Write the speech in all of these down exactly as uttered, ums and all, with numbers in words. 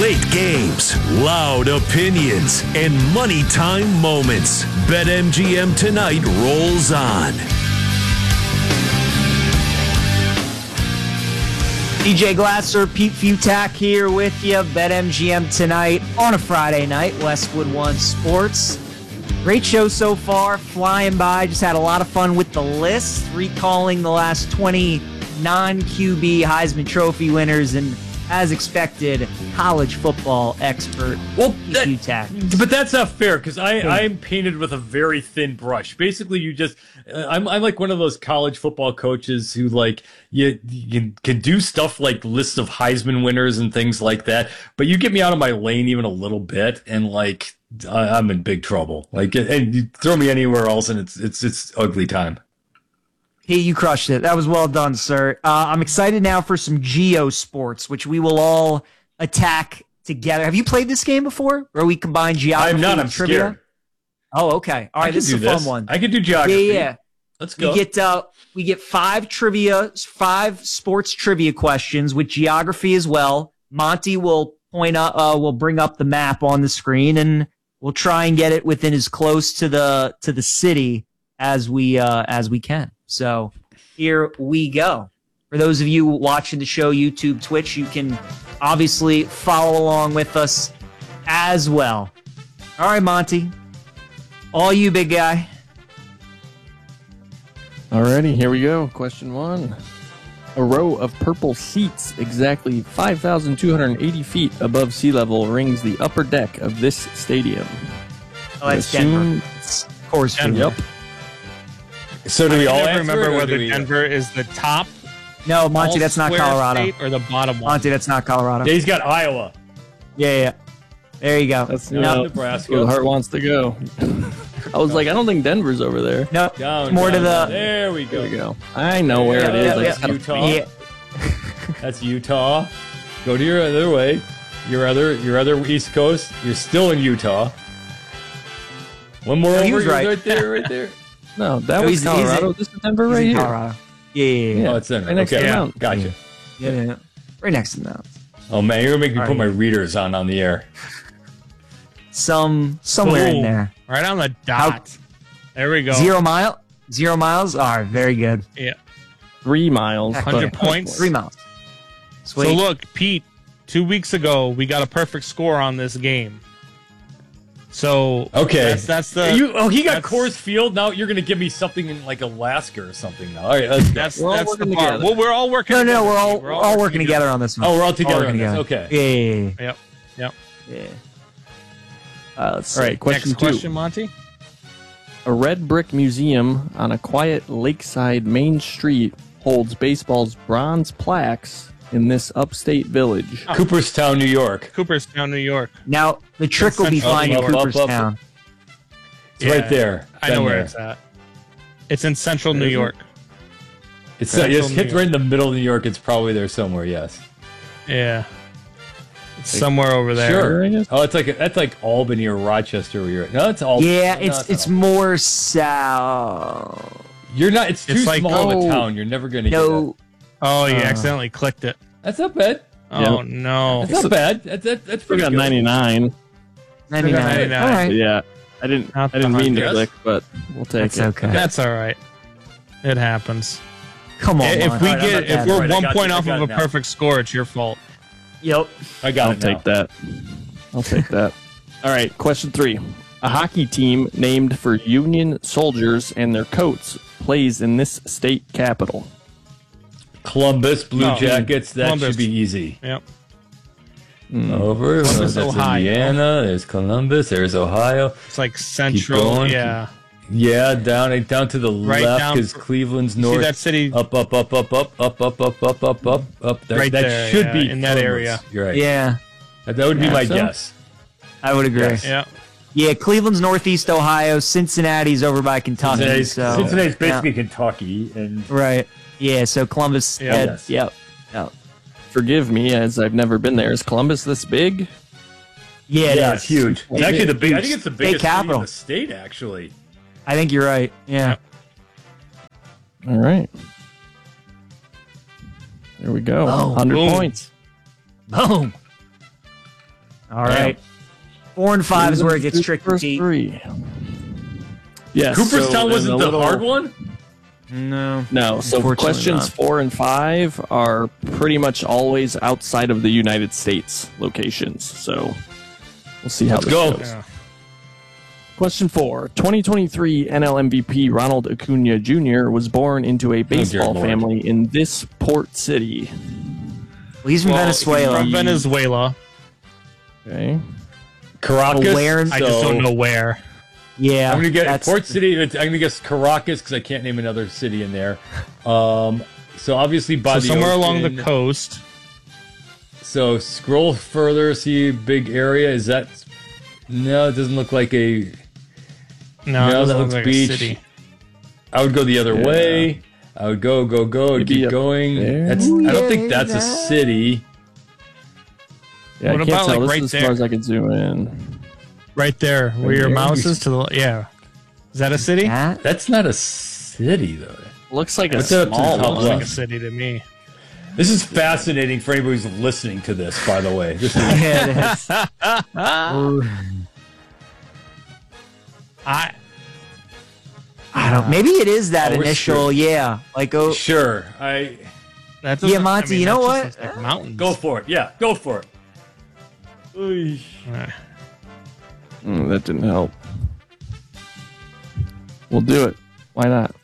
Late games, loud opinions, and money time moments. BetMGM Tonight rolls on. D J Glasser, Pete Futak here with you. BetMGM Tonight on a Friday night. Westwood One Sports. Great show so far, flying by. Just had a lot of fun with the list, recalling the last twenty non-Q B Heisman Trophy winners, and as expected, college football expert well, Pete that, Futak. But that's not fair because I I'm painted with a very thin brush. Basically, you just I'm I'm like one of those college football coaches who like you you can do stuff like lists of Heisman winners and things like that. But you get me out of my lane even a little bit, and like I'm in big trouble. Like, and you throw me anywhere else, and it's it's it's ugly time. Hey, you crushed it. That was well done, sir. Uh, I'm excited now for some Geo Sports, which we will all attack together. Have you played this game before, where we combine geography I'm not. and I'm trivia? scared. Oh, okay. All right, this is a this. fun one. I can do geography. Yeah, yeah. Let's go. We get uh, we get five trivia, five sports trivia questions with geography as well. Monty will point up, uh, will bring up the map on the screen, and we'll try and get it within as close to the to the city as we uh, as we can. So here we go. For those of you watching the show, YouTube, Twitch, you can obviously follow along with us as well. All right, Monty. All you, big guy. Alrighty, here we go. Question one. A row of purple seats exactly five thousand two hundred eighty feet above sea level rings the upper deck of this stadium. Oh, that's Assume- Denver. It's of course, Denver. Yep. So do we I all never answer remember it, or whether do we- Denver is the top. No, Monty, that's not all-square Colorado. state or the bottom one. Monty, that's not Colorado. Yeah, he's got Iowa. Yeah, yeah. There you go. That's No, no, Nebraska. where the heart wants to go. I was like, I don't think Denver's over there. No, Down, more down, to down. the. There we go. There we go. I know where it is. Yeah, I yeah, just gotta Utah. find- Yeah. That's Utah. Go to your other way. Your other your other East Coast. You're still in Utah. One more No, over. he was You're right. right there, right there. No, that No, was he's- he's Colorado. in- this is Denver He's right in here. Colorado. Yeah, yeah, yeah. Oh, it's in. Right next Okay, to the yeah, mountain. gotcha. yeah, yeah. Right next to the mountains. Oh man, you're gonna make me All put right. my readers on on the air. Some somewhere in Boom. there. Right on the dot. There we go. Zero mile. Zero miles. All right, very good. Yeah. Three miles. one hundred but- points. Three miles. Sweet. So look, Pete, two weeks ago we got a perfect score on this game. So Okay, that's, that's the you. Oh, he got that's- Coors Field. Now you're gonna give me something in like Alaska or something. Now, all right, let's go. that's We're all that's the working part. together. Well, we're all working. no, no, together, we're all Pete. we're all working together on this one. Oh, we're all together working on this. together. Okay. Yeah, yeah, yeah. Yep. Yep. yeah. Uh, let's see. All right, question Next two. question, Monty. A red brick museum on a quiet lakeside main street holds baseball's bronze plaques in this upstate village. Cooperstown, New York. Cooperstown, New York. Now the trick will be Central finding New York. Up, up, up. Cooperstown. It's right there. I know Been where there. it's at. It's in central New is it? York. It's Central it's New hit York. right in the middle of New York. It's probably there somewhere. Yes. Yeah. It's somewhere over there. Sure. I guess. Oh, it's like it's like Albany or Rochester. Where you're at. No, it's Albany. Yeah, No, it's not it's Albany. more south. You're not. It's too It's like- small of Oh. a town. You're never gonna get No, it. Oh, you Uh. accidentally clicked it. That's not bad. Oh Yep. no. That's not bad. That's that, that's We pretty got good. ninety-nine. ninety-nine. ninety-nine. All But right, yeah, I didn't. Not I didn't the mean to hundred. click, but we'll take that's it. okay. That's all right. It happens. Come on, if Monty. we All right, I'm get not if bad. we're All right, I one got point you. I off got of a it now. perfect score, it's your fault. Yep. I got I'll it take now. that. I'll take that. All right, question three. A hockey team named for Union soldiers and their coats plays in this state capital. Columbus Blue No. Jackets. That Columbus. should be easy. Yep. Over. Columbus, that's Ohio. Indiana. There's Columbus. There's Ohio. It's like central. going. Yeah. Yeah, down down to the Right left down is fr- Cleveland's See north. that city Up, up, up, up, up, up, up, up, up, up, up, up. There, Right that there, should yeah, be in that Columbus. area. You're right. Yeah, That, that would be Yeah, my so? guess. I would agree. Yes. Yeah. Yeah, Cleveland's Northeast Ohio. Cincinnati's over by Kentucky. Cincinnati's, so, Cincinnati's basically yeah. Kentucky, and Right. Yeah, so Columbus. Yeah. had- Yes. Yep. Yep. Forgive me, as I've never been there. Is Columbus this big? Yeah, it yeah, is. it's huge. It's actually the big. I think it's the State biggest city capital. in the state. Actually, I think you're right. Yeah. All right. There we go. Oh, one hundred boom. points. Boom. All right. Four and five is where it gets tricky, First Pete. three. Yes. Cooperstown so wasn't in the little- hard one? No. No, so Unfortunately questions not. four and five are pretty much always outside of the United States locations. So we'll see how Let's this go. goes. Yeah. Question four. twenty twenty-three N L M V P Ronald Acuna Junior was born into a baseball Lord. family in this port city. Well, he's from Well, Venezuela. From Venezuela. Okay. Caracas. Where in- I just So- don't know where. Yeah. I'm gonna get that's- Port City. I'm gonna guess Caracas because I can't name another city in there. Um, so obviously by So the somewhere ocean. along the coast. So scroll further, see a big area. Is that? No, it doesn't look like a. No, No, it doesn't that look looks like beach. a city. I would go the other Yeah. way. I would go, go, go, and Maybe keep up going. there? That's. I don't think that's a city. Yeah, What I can't about, tell. like, This right is as there? far as I can zoom in. Right there, where your there? mouse is to the yeah. Is that a city? That? That's not a city though. Looks like a What's up to the small top one. Looks like a left? city to me. This is fascinating for anybody who's listening to this. By the way, this is. Yeah, it is. I I don't. Maybe it is that Oh, we're initial. screwed. Yeah. Like oh. Sure, I that Yeah, doesn't- Monty, I mean, you know that what? just looks like mountains. go for it. Yeah, go for it. Oy. Alright. Mm, that didn't help. We'll do it. Why not?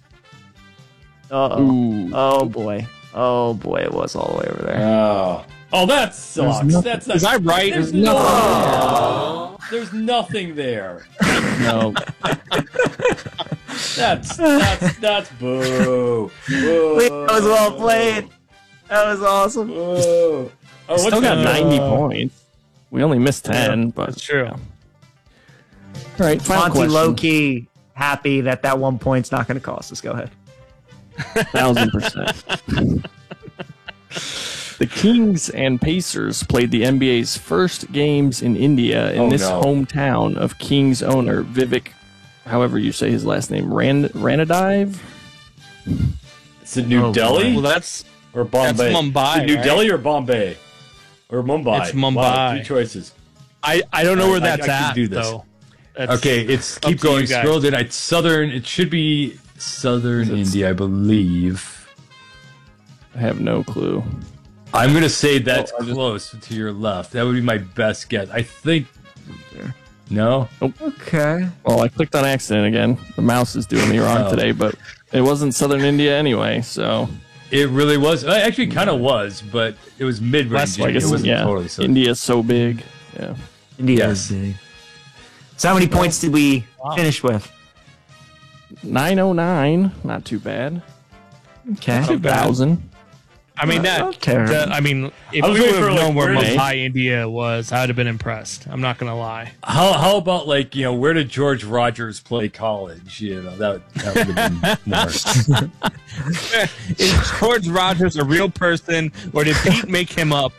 Uh oh. Ooh. Oh boy. Oh boy. It was all the way over there. Oh, oh, that sucks. nothing- That's not, Was I right? There's There's no, there's nothing there. No. That's that's that's boo. Boo. Wait, that was well played. That was awesome. Boo. Oh, what's Still got that? ninety points. We only missed ten, but That's true. All right, final Monty question. low key happy that that one point's not going to cost us. Go ahead. Thousand percent. The Kings and Pacers played the N B A's first games in India in Oh, this no. hometown of Kings owner Vivek, however you say his last name, Ran Ranadive. Is it New Oh, Delhi Well, that's or Bombay? that's Mumbai, Is it New right? Delhi or Bombay or Mumbai? It's Wow, Mumbai. three choices. I I don't know where I- I that's can at do this. though. That's- Okay, it's up keep to you going. guys. Scroll down. It's southern. It should be southern India, I believe. I have no clue. I'm gonna say that's Oh, I just- close to your left. That would be my best guess. I think. No. Okay. Well, I clicked on accident again. The mouse is doing me wrong Oh. today, but it wasn't southern India anyway, so It really was. It actually kind of was, but it was mid range. I It guess wasn't yeah. totally so. India's so big. Yeah. India Yes. is big. So how many points did we finish with? nine oh nine, not too bad. Okay. Too bad. Thousand. I mean that, Not terrible. that- I mean, if I was we waiting would have for, like, known where where did- Mumbai, India was, I would have been impressed. I'm not gonna lie. How how about like you know where did George Rogers play college? You know that that would have been more. Is George Rogers a real person, or did Pete make him up?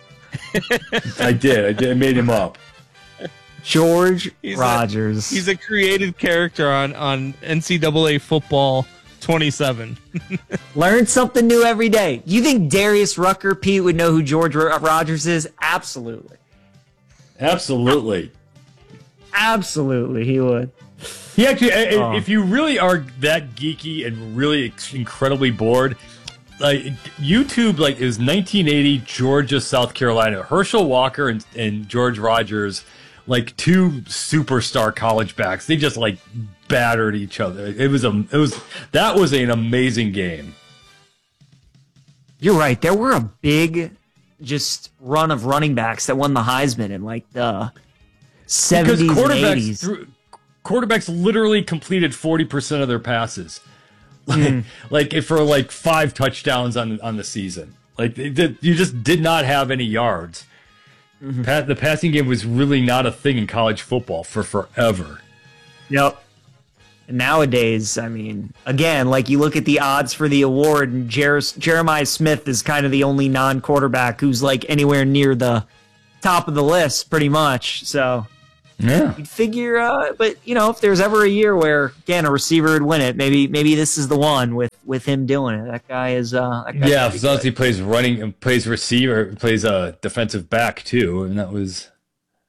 I did. I did. I made him up. George He's a- Rogers. He's a created character on on N C double A football twenty-seven. Learn something new every day. You think Darius Rucker, Pete, would know who George Ro- Rogers is? Absolutely. Absolutely. Absolutely, he would. He actually, i- i- Oh. if you really are that geeky and really ex- incredibly bored, like YouTube, like it was nineteen eighty, Georgia, South Carolina, Herschel Walker and, and George Rogers, like two superstar college backs. They just like battered each other. It was a, it was that was an amazing game. You're right. There were a big just run of running backs that won the Heisman in like the Because seventies and quarterbacks eighties. threw, quarterbacks literally completed forty percent of their passes, like, like if for like five touchdowns on on the season. Like they did, you just did not have any yards. Pa- the passing game was really not a thing in college football for forever. Yep. And nowadays, I mean, again, like you look at the odds for the award, and Jer- Jeremiah Smith is kind of the only non-quarterback who's like anywhere near the top of the list, pretty much. So Yeah, you'd figure, uh, but you know, if there's ever a year where again a receiver would win it, maybe maybe this is the one with with him doing it. That guy is, uh, that guy's yeah. pretty As long as good. he plays running and plays receiver, plays a defensive back too, and that was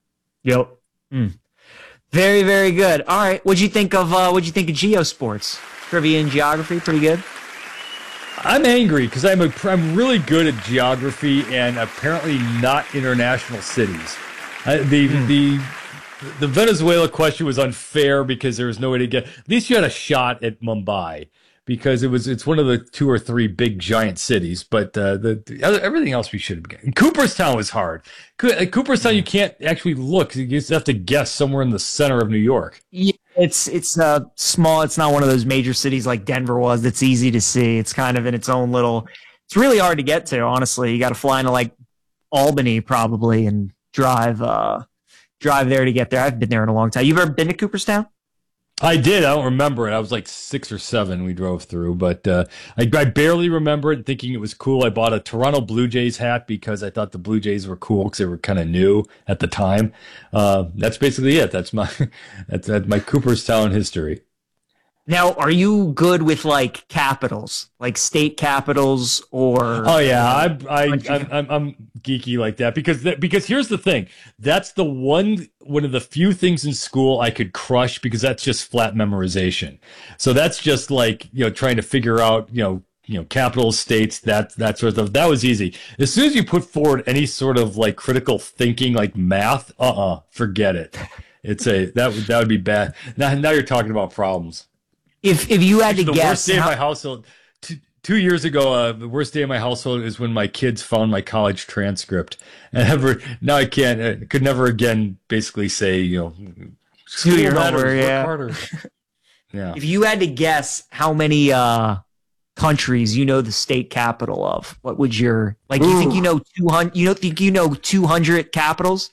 Yep. Mm. Very, very good. All right. What'd you think of, uh, what'd you think of Geosports? Trivia and geography, pretty good? I'm angry because I'm, a, I'm really good at geography and apparently not international cities. Uh, the, mm. the, the Venezuela question was unfair because there was no way to get, at least you had a shot at Mumbai. Because it was, it's one of the two or three big giant cities, but uh, the, the everything else we should have gotten. Cooperstown was hard. At Cooperstown, you can't actually look; you just have to guess somewhere in the center of New York. Yeah, it's it's uh, small. It's not one of those major cities like Denver was. That's easy to see. It's kind of in its own little. It's really hard to get to. Honestly, you got to fly into like Albany probably and drive uh, drive there to get there. I've been there in a long time. You've ever been to Cooperstown? I did. I don't remember it. I was like six or seven. We drove through, but uh, I, I barely remember it. Thinking it was cool. I bought a Toronto Blue Jays hat because I thought the Blue Jays were cool because they were kind of new at the time. Uh, that's basically it. That's my that's, that's my Cooperstown history. Now, are you good with like capitals, like state capitals, or? Oh yeah, I, I, I'm, I'm, I'm geeky like that because th- because here's the thing. That's the one one of the few things in school I could crush because that's just flat memorization. So that's just like you know trying to figure out you know you know capitals, states, that that sort of stuff. That was easy. As soon as you put forward any sort of like critical thinking, like math, uh uh, forget it. It's a that would that would be bad. Now now you're talking about problems. If if you had to the guess, worst day how- of my household. Two, two years ago, uh, the worst day of my household is when my kids found my college transcript, and ever now I can't, uh, could never again basically say, you know, do your matters, homework, work yeah. harder. Yeah. If you had to guess how many uh, countries you know the state capital of, what would your like? You think you know two hundred? You don't think you know two hundred capitals?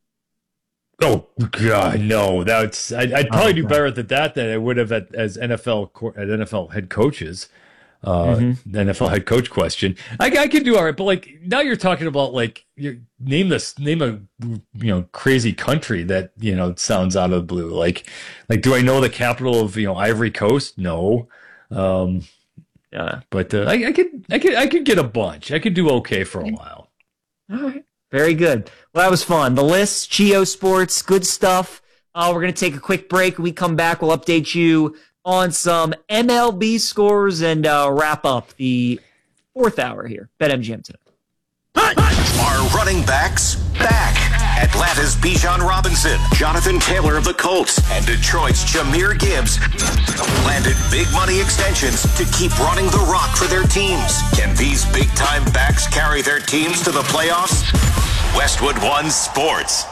Oh God, no! That's I'd, I'd probably Oh, do God. better at that than I would have at, as N F L co- at N F L head coaches. Uh, Mm-hmm. the N F L head coach question. I, I could do all right, but like now you're talking about like you name this name a you know crazy country that you know sounds out of the blue. Like like do I know the capital of you know Ivory Coast? No. Um, Yeah. but uh, I, I could I could I could get a bunch. I could do okay for a while. All right. Very good. Well, that was fun. The list, Geosports, good stuff. Uh, we're going to take a quick break. When we come back, we'll update you on some M L B scores and uh, wrap up the fourth hour here. BetMGM today. Are running backs back? Atlanta's Bijan Robinson, Jonathan Taylor of the Colts, and Detroit's Jahmyr Gibbs landed big money extensions to keep running the rock for their teams. Can these big-time backs carry their teams to the playoffs? Westwood One Sports.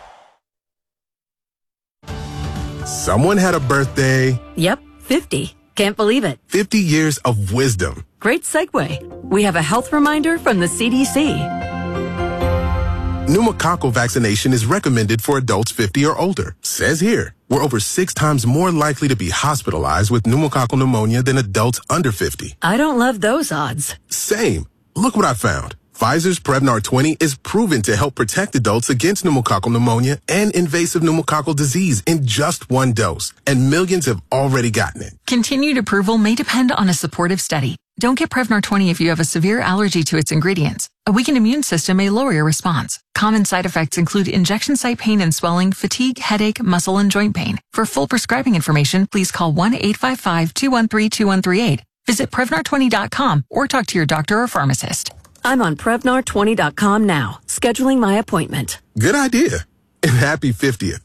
Someone had a birthday. Yep, fifty. Can't believe it. fifty years of wisdom. Great segue. We have a health reminder from the C D C. Pneumococcal vaccination is recommended for adults fifty or older. Says here, we're over six times more likely to be hospitalized with pneumococcal pneumonia than adults under fifty. I don't love those odds. Same. Look what I found. Pfizer's Prevnar twenty is proven to help protect adults against pneumococcal pneumonia and invasive pneumococcal disease in just one dose, and millions have already gotten it. Continued approval may depend on a supportive study. Don't get Prevnar twenty if you have a severe allergy to its ingredients. A weakened immune system may lower your response. Common side effects include injection site pain and swelling, fatigue, headache, muscle, and joint pain. For full prescribing information, please call one eight five five, two one three, two one three eight. Visit Prevnar twenty dot com or talk to your doctor or pharmacist. I'm on Prevnar twenty dot com now, scheduling my appointment. Good idea. And happy fiftieth.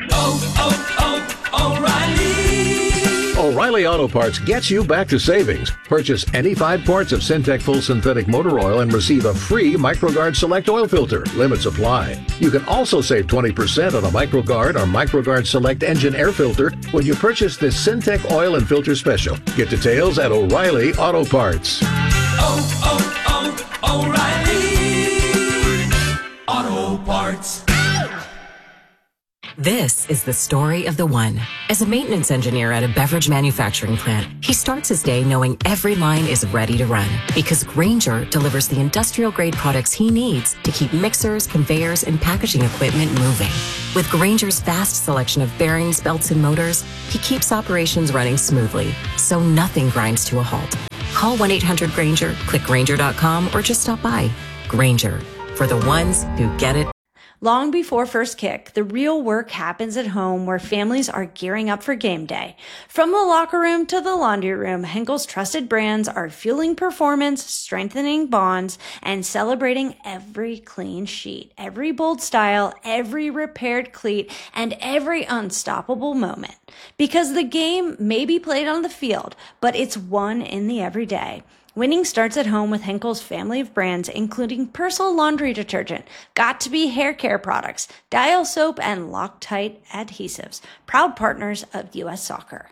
O'Reilly Auto Parts gets you back to savings. Purchase any five quarts of Syntec Full Synthetic Motor Oil and receive a free MicroGuard Select Oil Filter. Limits apply. You can also save twenty percent on a MicroGuard or MicroGuard Select Engine Air Filter when you purchase this Syntec Oil and Filter Special. Get details at O'Reilly Auto Parts. Oh, oh, oh, O'Reilly Auto Parts. This is the story of the one. As a maintenance engineer at a beverage manufacturing plant, he starts his day knowing every line is ready to run because Grainger delivers the industrial-grade products he needs to keep mixers, conveyors, and packaging equipment moving. With Grainger's vast selection of bearings, belts, and motors, he keeps operations running smoothly, so nothing grinds to a halt. Call one eight hundred Grainger, click Grainger dot com, or just stop by. Grainger, for the ones who get it. Long before first kick, the real work happens at home where families are gearing up for game day. From the locker room to the laundry room, Henkel's trusted brands are fueling performance, strengthening bonds, and celebrating every clean sheet, every bold style, every repaired cleat, and every unstoppable moment. Because the game may be played on the field, but it's won in the everyday. Winning starts at home with Henkel's family of brands, including Persil laundry detergent, Got2b hair care products, Dial soap, and Loctite adhesives, proud partners of U S Soccer.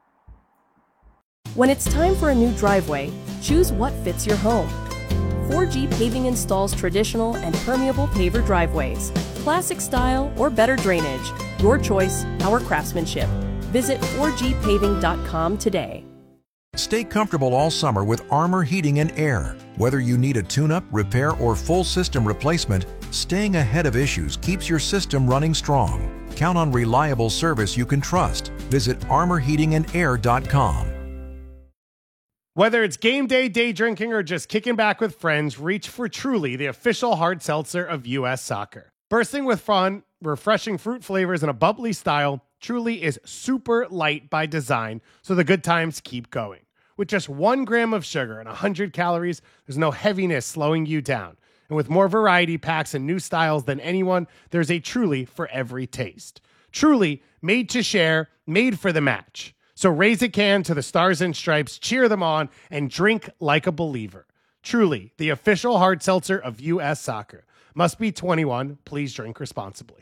When it's time for a new driveway, choose what fits your home. four G Paving installs traditional and permeable paver driveways, classic style or better drainage. Your choice, our craftsmanship. Visit four G paving dot com today. Stay comfortable all summer with Armor Heating and Air. Whether you need a tune-up, repair, or full system replacement, staying ahead of issues keeps your system running strong. Count on reliable service you can trust. Visit armor heating and air dot com. Whether it's game day, day drinking, or just kicking back with friends, reach for Truly, the official hard seltzer of U S Soccer. Bursting with fun, refreshing fruit flavors, and a bubbly style, Truly is super light by design, so the good times keep going. With just one gram of sugar and one hundred calories, there's no heaviness slowing you down. And with more variety packs and new styles than anyone, there's a Truly for every taste. Truly, made to share, made for the match. So raise a can to the Stars and Stripes, cheer them on, and drink like a believer. Truly, the official hard seltzer of U S Soccer. Must be twenty-one. Please drink responsibly.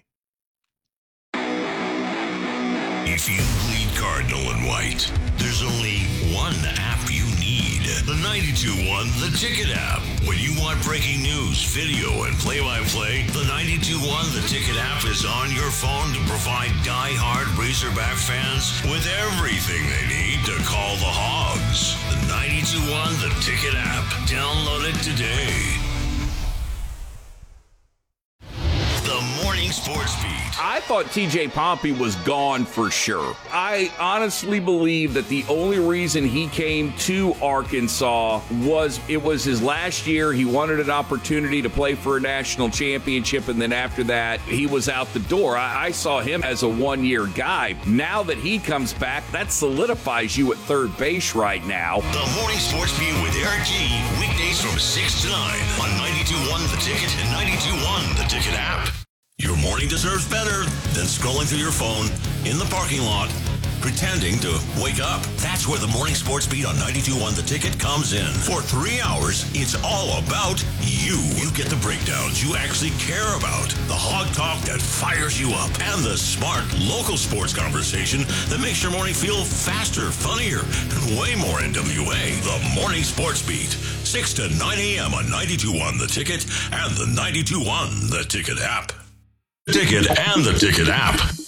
If you bleed Cardinal and White, there's only one app you need. The ninety-two one The Ticket app. When you want breaking news, video, and play-by-play, the ninety-two one The Ticket app is on your phone to provide die-hard Razorback fans with everything they need to call the Hogs. The ninety-two one The Ticket app. Download it today. The Morning Sports Beat. I thought T J Pompey was gone for sure. I honestly believe that the only reason he came to Arkansas was it was his last year. He wanted an opportunity to play for a national championship, and then after that, he was out the door. I, I saw him as a one-year guy. Now that he comes back, that solidifies you at third base right now. The Morning Sports Beat with Eric G. Weekdays from six to nine on ninety-two one The Ticket and ninety-two one The Ticket app. Your morning deserves better than scrolling through your phone in the parking lot, pretending to wake up. That's where the Morning Sports Beat on ninety-two one The Ticket comes in. For three hours, it's all about you. You get the breakdowns you actually care about, the hog talk that fires you up, and the smart local sports conversation that makes your morning feel faster, funnier, and way more N W A. The Morning Sports Beat, six to nine a.m. on ninety-two one The Ticket and the ninety-two one The Ticket app. Ticket and the Ticket app.